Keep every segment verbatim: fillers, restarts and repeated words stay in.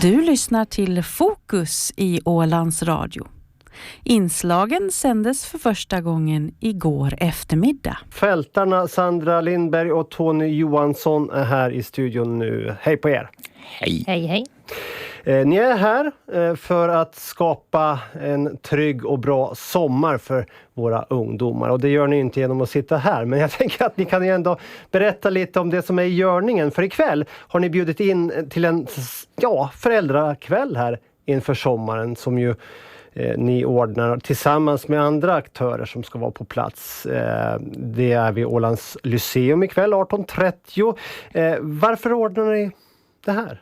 Du lyssnar till Fokus i Ålands Radio. Inslagen sändes för första gången igår eftermiddag. Fältarna Sandra Lindberg och Tony Johansson är här i studion nu. Hej på er! Hej! Hej, hej! Eh, ni är här eh, för att skapa en trygg och bra sommar för våra ungdomar. Och det gör ni inte genom att sitta här. Men jag tänker att ni kan ju ändå berätta lite om det som är i görningen. För ikväll har ni bjudit in till en ja, föräldrakväll här inför sommaren som ju eh, ni ordnar tillsammans med andra aktörer som ska vara på plats. Eh, det är vid Ålands Lyceum ikväll arton trettio. Eh, varför ordnar ni det här?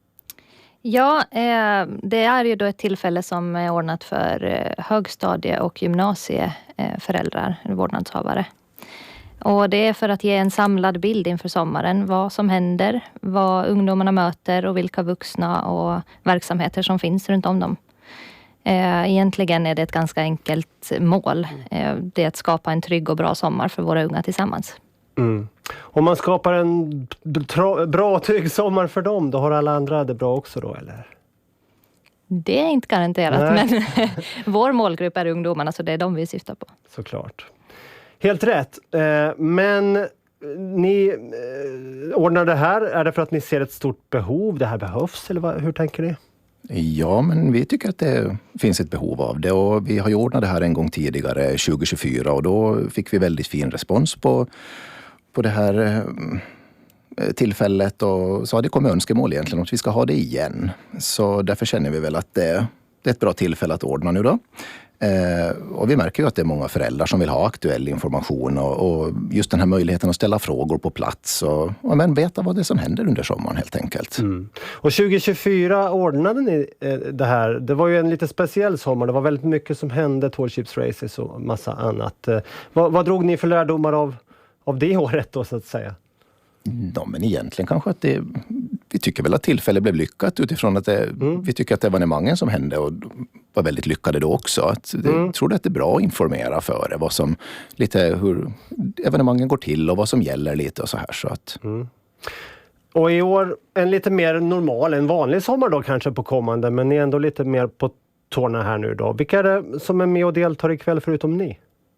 Ja, eh, det är ju då ett tillfälle som är ordnat för eh, högstadie- och gymnasieföräldrar, eh, vårdnadshavare. Och det är för att ge en samlad bild inför sommaren. Vad som händer, vad ungdomarna möter och vilka vuxna och verksamheter som finns runt om dem. Eh, egentligen är det ett ganska enkelt mål. Eh, det är att skapa en trygg och bra sommar för våra unga tillsammans. Mm. Om man skapar en bra och trygg sommar för dem, då har alla andra det bra också då, eller? Det är inte garanterat, Nej. men vår målgrupp är ungdomarna, så det är de vi syftar på. Såklart. Helt rätt. Men ni ordnar det här, är det för att ni ser ett stort behov? Det här behövs, eller hur tänker ni? Ja, men vi tycker att det finns ett behov av det, och vi har ju ordnat det här en gång tidigare, tjugo tjugofyra, och då fick vi väldigt fin respons på, på det här tillfället, och så har det kommit önskemål egentligen om att vi ska ha det igen. Så därför känner vi väl att det, det är ett bra tillfälle att ordna nu då. Eh, och vi märker ju att det är många föräldrar som vill ha aktuell information och, och just den här möjligheten att ställa frågor på plats och, och men veta vad det är som händer under sommaren helt enkelt. Mm. Och tjugo tjugofyra ordnade ni eh, det här. Det var ju en lite speciell sommar. Det var väldigt mycket som hände, Tall Ships Races och massa annat. Eh, vad, vad drog ni för lärdomar av, av det året då, så att säga? Ja, men egentligen kanske att det, vi tycker väl att tillfället blev lyckat utifrån att det, mm. vi tycker att evenemangen som hände och var väldigt lyckade då också. Att det, mm. Jag tror att det är bra att informera före vad som, lite hur evenemangen går till och vad som gäller lite och så här. Så att. Mm. Och i år en lite mer normal, en vanlig sommar då kanske på kommande, men ni är ändå lite mer på tårna här nu då. Vilka är det som är med och deltar ikväll förutom ni?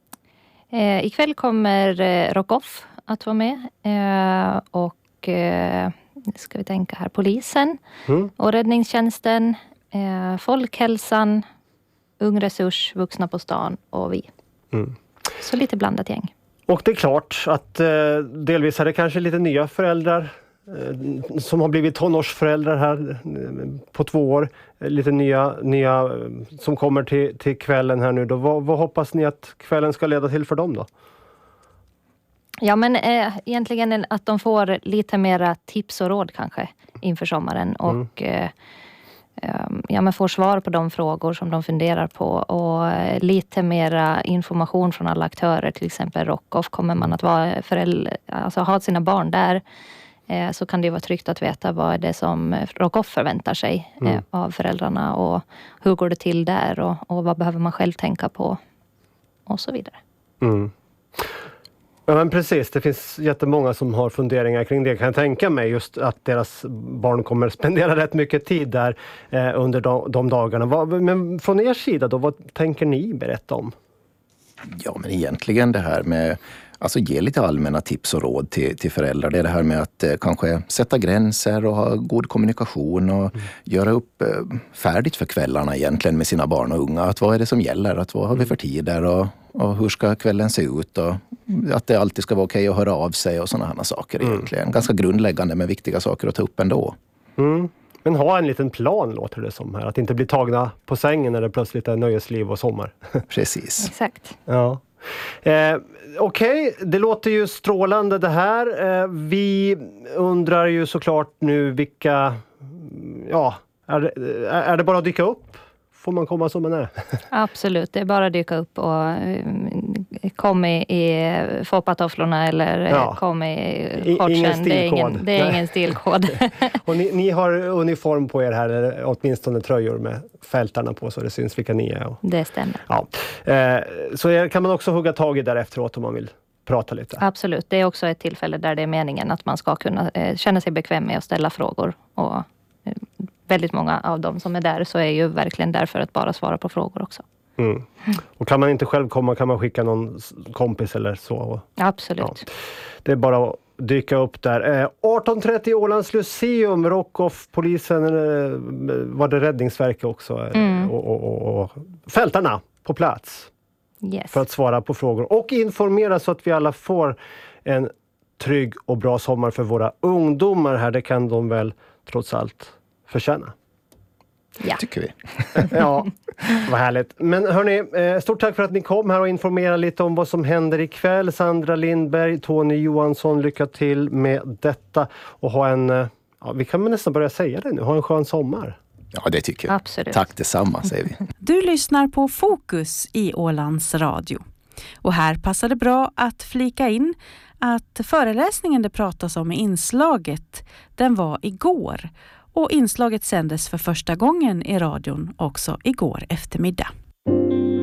Eh, ikväll kommer eh, Rock-Off att vara med eh, och eh, ska vi tänka här, polisen mm. och räddningstjänsten, eh, folkhälsan, Ung Resurs, Vuxna på stan och vi. Mm. Så lite blandat gäng. Och det är klart att eh, delvis är det kanske lite nya föräldrar eh, som har blivit tonårsföräldrar här eh, på två år. Lite nya, nya eh, som kommer till, till kvällen här nu då. Vad, vad hoppas ni att kvällen ska leda till för dem då? Ja, men eh, egentligen att de får lite mera tips och råd kanske inför sommaren. Mm. Och eh, ja, men får svar på de frågor som de funderar på. Och eh, lite mera information från alla aktörer. Till exempel Rock-Off kommer man att vara förälder, alltså ha sina barn där. Eh, så kan det vara tryggt att veta vad är det som Rock-Off förväntar sig eh, mm. av föräldrarna. Och hur går det till där och, och vad behöver man själv tänka på. Och så vidare. Mm. Ja, men precis, det finns jättemånga som har funderingar kring det. Kan jag tänka mig just att deras barn kommer spendera rätt mycket tid där eh, under de, de dagarna. Vad, men från er sida då, vad tänker ni berätta om? Ja, men egentligen det här med alltså ge lite allmänna tips och råd till, till föräldrar. Det är det här med att eh, kanske sätta gränser och ha god kommunikation och mm. göra upp eh, färdigt för kvällarna egentligen med sina barn och unga. Att vad är det som gäller? Att vad har vi för tider och, och hur ska kvällen se ut? Och att det alltid ska vara okej att höra av sig och sådana här saker mm. egentligen. Ganska grundläggande men viktiga saker att ta upp ändå. Mm. Men ha en liten plan låter det som här. Att inte bli tagna på sängen när det plötsligt är nöjesliv och sommar. Precis. Exakt. Ja. Eh, Okej, okay. Det låter ju strålande det här. Eh, vi undrar ju såklart nu vilka, ja, är det, är det bara att dyka upp? Får man komma som man är? Absolut, det är bara att dyka upp och um, kom i, i foppatofflorna eller ja. kom i shortsen. Det är ingen, det är ingen stilkod. Och ni, ni har uniform på er här, eller åtminstone tröjor med fältarna på så det syns vilka ni är. Och, det stämmer. Ja. Eh, så kan man också hugga tag i där efteråt om man vill prata lite. Absolut, det är också ett tillfälle där det är meningen att man ska kunna eh, känna sig bekväm med att ställa frågor och eh, väldigt många av dem som är där så är ju verkligen där för att bara svara på frågor också. Mm. Och kan man inte själv komma kan man skicka någon kompis eller så? Absolut. Ja. Det är bara att dyka upp där. Eh, arton trettio Ålands Lyceum, Rockoff, polisen, eh, var det Räddningsverket också mm. och, och, och, och fältarna på plats yes. för att svara på frågor och informera så att vi alla får en trygg och bra sommar för våra ungdomar här. Det kan de väl trots allt förtjäna. Ja. Tycker vi. Ja, vad härligt. Men hörni, stort tack för att ni kom här och informerade lite om vad som händer ikväll. Sandra Lindberg, Tony Johansson, lycka till med detta och ha en, ja, vi kan nästan börja säga det nu, ha en skön sommar. Ja, det tycker jag. Absolut. Tack detsamma, säger vi. Du lyssnar på Fokus i Ålands Radio. Och här passar det bra att flika in att föreläsningen det pratas om i inslaget, den var igår. Och inslaget sändes för första gången i radion också igår eftermiddag.